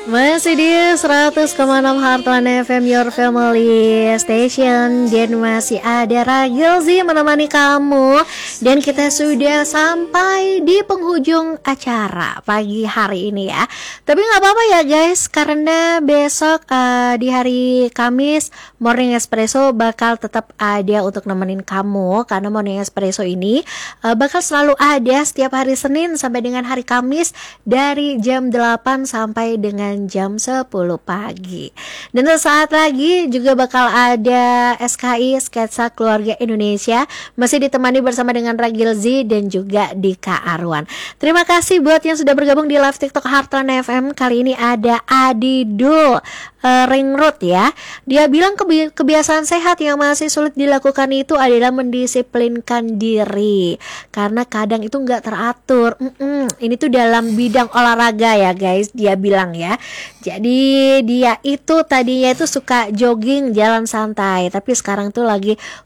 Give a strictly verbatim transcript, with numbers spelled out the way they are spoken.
Masih di seratus koma enam Heartland F M, Your Family Station. Dan masih ada Ragil Z menemani kamu. Dan kita sudah sampai di penghujung acara pagi hari ini ya. Tapi gak apa-apa ya guys, karena besok uh, di hari Kamis Morning Espresso bakal tetap ada untuk nemenin kamu. Karena Morning Espresso ini uh, bakal selalu ada setiap hari Senin sampai dengan hari Kamis, dari jam delapan sampai dengan jam sepuluh pagi. Dan sesaat lagi juga bakal ada S K I Sketsa Keluarga Indonesia, masih ditemani bersama dengan Ragil Z dan juga Dika Arwan. Terima kasih buat yang sudah bergabung di live TikTok Heartland F M. Kali ini ada Adidul uh, Ring Road ya. Dia bilang kebi- kebiasaan sehat yang masih sulit dilakukan itu adalah mendisiplinkan diri, karena kadang itu nggak teratur. Mm-mm. Ini tuh dalam bidang olahraga ya guys, dia bilang ya. Jadi dia itu tadinya itu suka jogging, jalan santai, tapi sekarang tuh lagi